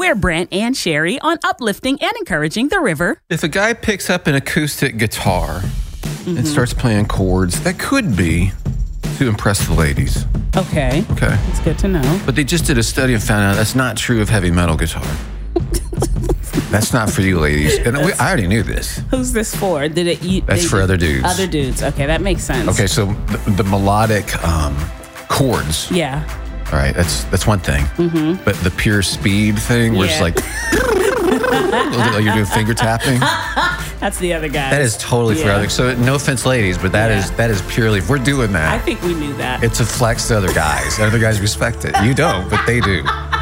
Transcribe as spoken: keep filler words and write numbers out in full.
We're Brent and Sherry on uplifting and encouraging the river. If a guy picks up an acoustic guitar mm-hmm. and starts playing chords, that could be to impress the ladies. Okay. Okay. It's good to know. But they just did a study and found out that's not true of heavy metal guitar. That's not for you ladies. And we, I already knew this. Who's this for? Did it eat? That's for other dudes. Other dudes. Okay, that makes sense. Okay, so the, the melodic um, chords. Yeah. All right, that's that's one thing. Mm-hmm. But the pure speed thing, where yeah. it's like, like you're doing finger tapping. That's the other guy. That is totally for yeah. other. So no offense, ladies, but that yeah. is that is purely. If we're doing that, I think we knew that. It's a flex to other guys. Other guys respect it. You don't, but they do.